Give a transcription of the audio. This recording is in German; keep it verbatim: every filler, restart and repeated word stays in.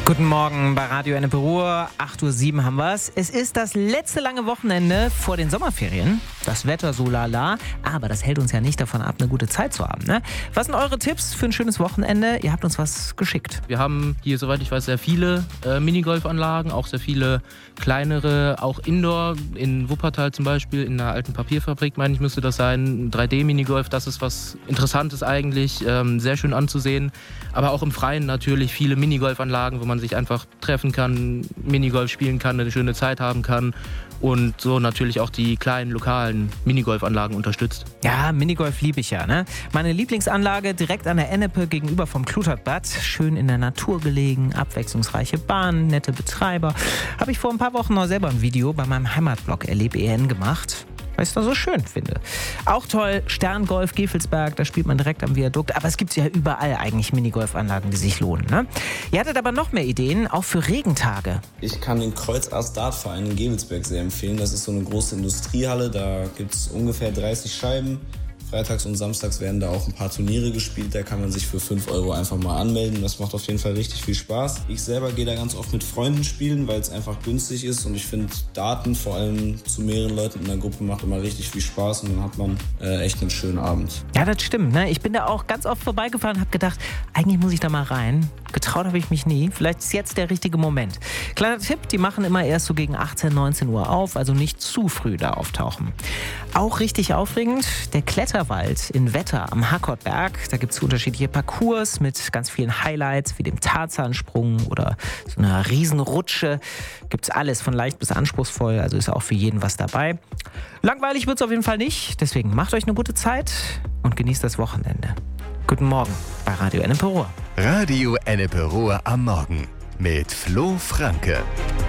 Guten Morgen bei Radio Ennepe Ruhr, acht Uhr sieben haben wir es. Es ist das letzte lange Wochenende vor den Sommerferien. Das Wetter so lala, aber das hält uns ja nicht davon ab, eine gute Zeit zu haben. Ne? Was sind eure Tipps für ein schönes Wochenende? Ihr habt uns was geschickt. Wir haben hier, soweit ich weiß, sehr viele äh, Minigolfanlagen, auch sehr viele kleinere, auch Indoor, in Wuppertal zum Beispiel, in einer alten Papierfabrik, meine ich, müsste das sein. drei D-Minigolf, das ist was Interessantes eigentlich, ähm, sehr schön anzusehen. Aber auch im Freien natürlich viele Minigolfanlagen, wo man sich einfach treffen kann, Minigolf spielen kann, eine schöne Zeit haben kann und so natürlich auch die kleinen lokalen Minigolfanlagen unterstützt. Ja, Minigolf liebe ich ja. Ne? Meine Lieblingsanlage direkt an der Ennepe gegenüber vom Klutertbad. Schön in der Natur gelegen, abwechslungsreiche Bahnen, nette Betreiber. Habe ich vor ein paar Wochen noch selber ein Video bei meinem Heimatblog Erleb E N gemacht, weil ich es da so schön finde. Auch toll, Sterngolf, Gevelsberg, da spielt man direkt am Viadukt. Aber es gibt ja überall eigentlich Minigolfanlagen, die sich lohnen. Ne? Ihr hattet aber noch mehr Ideen, auch für Regentage. Ich kann den Kreuzast Dartverein in Gevelsberg sehr empfehlen. Das ist so eine große Industriehalle, da gibt es ungefähr dreißig Scheiben. Freitags und samstags werden da auch ein paar Turniere gespielt, da kann man sich für fünf Euro einfach mal anmelden. Das macht auf jeden Fall richtig viel Spaß. Ich selber gehe da ganz oft mit Freunden spielen, weil es einfach günstig ist und ich finde Daten vor allem zu mehreren Leuten in der Gruppe macht immer richtig viel Spaß und dann hat man äh, echt einen schönen Abend. Ja, das stimmt. Ne? Ich bin da auch ganz oft vorbeigefahren und habe gedacht, eigentlich muss ich da mal rein. Getraut habe ich mich nie. Vielleicht ist jetzt der richtige Moment. Kleiner Tipp, die machen immer erst so gegen achtzehn, neunzehn Uhr auf, also nicht zu früh da auftauchen. Auch richtig aufregend, der Kletterwald in Wetter am Hackordberg. Da gibt es unterschiedliche Parcours mit ganz vielen Highlights, wie dem Tarzansprung oder so einer Riesenrutsche. Gibt es alles, von leicht bis anspruchsvoll, also ist auch für jeden was dabei. Langweilig wird es auf jeden Fall nicht, deswegen macht euch eine gute Zeit und genießt das Wochenende. Guten Morgen bei Radio Ennepe Ruhr. Radio Ennepe Ruhr am Morgen mit Flo Franke.